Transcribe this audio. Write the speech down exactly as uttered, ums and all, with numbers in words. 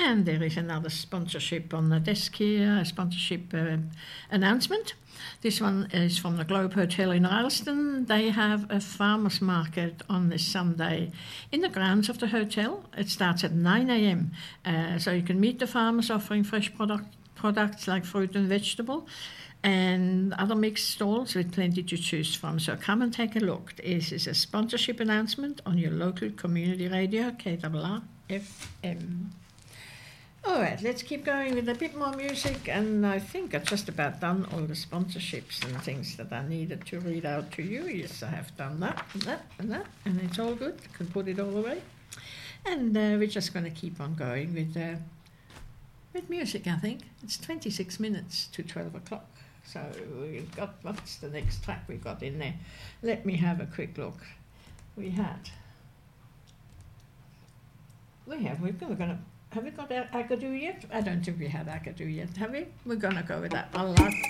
And there is another sponsorship on the desk here, a sponsorship uh, announcement. This one is from the Globe Hotel in Ralston. They have a farmers market on this Sunday in the grounds of the hotel. It starts at nine a.m. Uh, so you can meet the farmers offering fresh product, products like fruit and vegetable and other mixed stalls with plenty to choose from. So come and take a look. This is a sponsorship announcement on your local community radio, K R R F M. All right, let's keep going with a bit more music, and I think I've just about done all the sponsorships and things that I needed to read out to you. Yes, I have done that and that and that, and it's all good. I can put it all away. And uh, we're just going to keep on going with, uh, with music, I think. It's twenty-six minutes to twelve o'clock. So we've got, what's the next track we got in there? Let me have a quick look. We had, we have, we're going to, have we got Agadoo yet? I don't think we had Agadoo yet, have we? We're going to go with that one last.